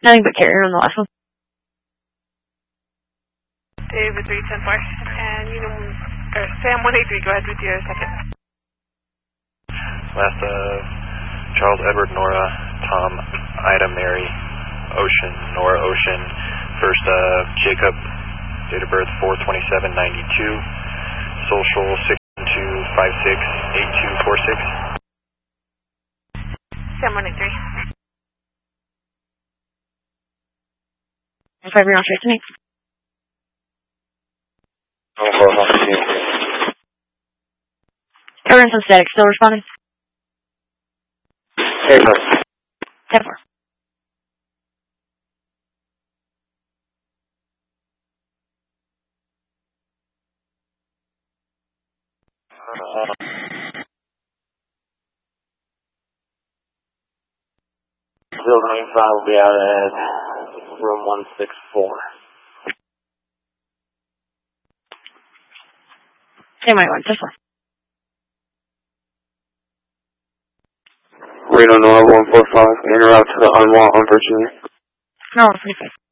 Nothing but carrier on the last one. David 310 Park, and Sam 183, go ahead with your second. Last Charles Edward Nora Tom Ida Mary Ocean Nora Ocean. First Jacob, date of birth 4/27/92, social 62568246. Sam 183. If I bring on straight to me. Covering some static, still responding? Hey, sir. 10-4. Building 5 will be out at room 164. Same way, 1, just 1. Reno Nora 145, en route to the unwant on Virginia. No, 145.